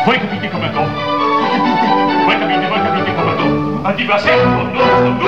Voi capite come andò? Voi capite come andò? A di Basetto, non sto